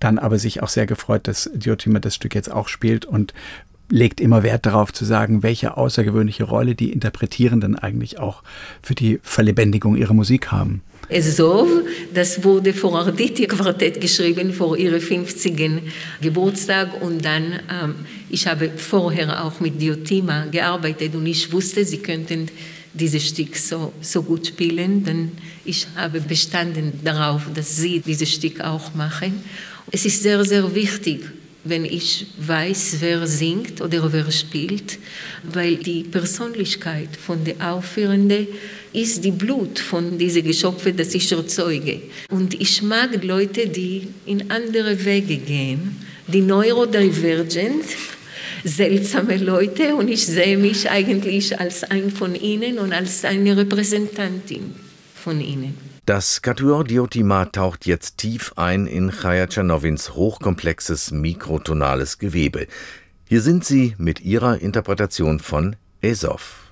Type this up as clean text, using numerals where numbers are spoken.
dann aber sich auch sehr gefreut, dass Diotima das Stück jetzt auch spielt und legt immer Wert darauf zu sagen, welche außergewöhnliche Rolle die Interpretierenden eigentlich auch für die Verlebendigung ihrer Musik haben. Ezov, das wurde vor Arditi-Quartett geschrieben, vor ihrem 50. Geburtstag. Und dann, ich habe vorher auch mit Diotima gearbeitet und ich wusste, sie könnten dieses Stück so gut spielen. Denn ich habe bestanden darauf, dass sie dieses Stück auch machen. Es ist sehr, sehr wichtig, wenn ich weiß, wer singt oder wer spielt, weil die Persönlichkeit von der Aufführenden ist die Blut von diesen Geschöpfen, das ich erzeuge. Und ich mag Leute, die in andere Wege gehen, die neurodivergent, seltsame Leute, und ich sehe mich eigentlich als ein von ihnen und als eine Repräsentantin von ihnen. Das Quatuor Diotima taucht jetzt tief ein in Chaya Czernovins hochkomplexes mikrotonales Gewebe. Hier sind sie mit ihrer Interpretation von Ezov.